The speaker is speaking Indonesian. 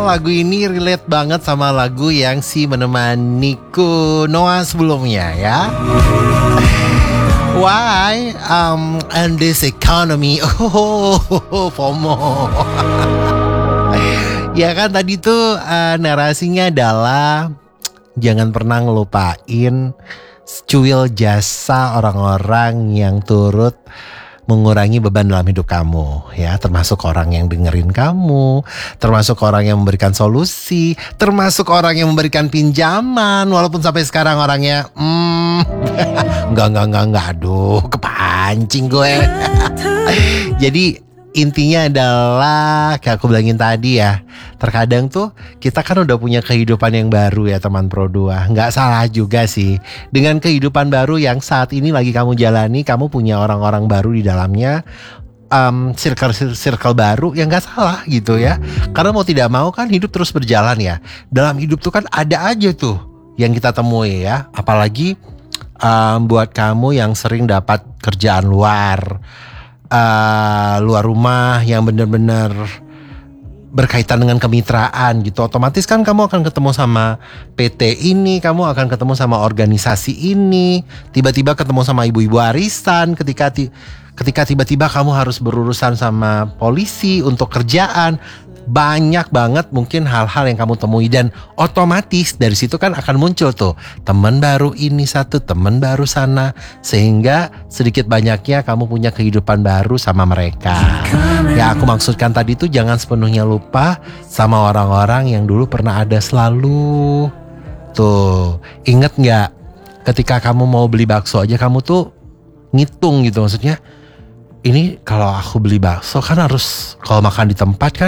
lagu ini relate banget sama lagu yang si menemaniku Noah sebelumnya ya. Why? And this economy. FOMO. Ya kan tadi tuh narasinya adalah jangan pernah ngelupain cuil jasa orang-orang yang turut mengurangi beban dalam hidup kamu ya, termasuk orang yang dengerin kamu, termasuk orang yang memberikan solusi, termasuk orang yang memberikan pinjaman walaupun sampai sekarang orangnya enggak, aduh kepancing gue. Jadi intinya adalah kayak aku bilangin tadi ya, terkadang tuh kita kan udah punya kehidupan yang baru ya teman Pro2. Nggak salah juga sih dengan kehidupan baru yang saat ini lagi kamu jalani. Kamu punya orang-orang baru di dalamnya, circle baru, yang nggak salah gitu ya. Karena mau tidak mau kan hidup terus berjalan ya. Dalam hidup tuh kan ada aja tuh yang kita temui ya. Apalagi buat kamu yang sering dapat kerjaan luar rumah yang benar-benar berkaitan dengan kemitraan gitu. Otomatis kan kamu akan ketemu sama PT ini, kamu akan ketemu sama organisasi ini, tiba-tiba ketemu sama ibu-ibu arisan ketika tiba-tiba kamu harus berurusan sama polisi untuk kerjaan. Banyak banget mungkin hal-hal yang kamu temui, dan otomatis dari situ kan akan muncul tuh teman baru ini satu, teman baru sana, sehingga sedikit banyaknya kamu punya kehidupan baru sama mereka. Ya aku maksudkan tadi tuh jangan sepenuhnya lupa sama orang-orang yang dulu pernah ada selalu. Tuh inget gak ketika kamu mau beli bakso aja kamu tuh ngitung gitu, maksudnya ini kalau aku beli bakso kan harus, kalau makan di tempat kan